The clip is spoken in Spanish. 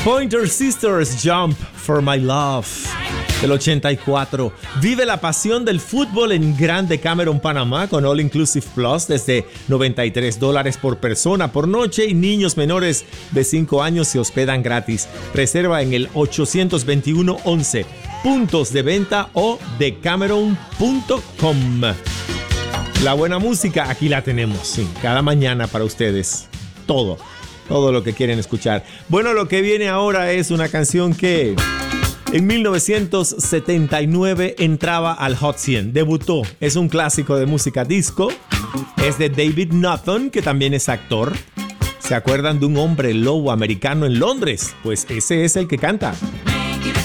Pointer Sisters, Jump for My Love, del 84. Vive la pasión del fútbol en Grande Cameron, Panamá, con All Inclusive Plus desde $93 por persona por noche, y niños menores de 5 años se hospedan gratis. Reserva en el 821-11. Puntos de venta o decameron.com. La buena música aquí la tenemos, sí, cada mañana para ustedes. Todo lo que quieren escuchar. Bueno, lo que viene ahora es una canción que en 1979 entraba al Hot 100, debutó. Es un clásico de música disco. Es de David Naughton, que también es actor. ¿Se acuerdan de un hombre lobo americano en Londres? Pues ese es el que canta.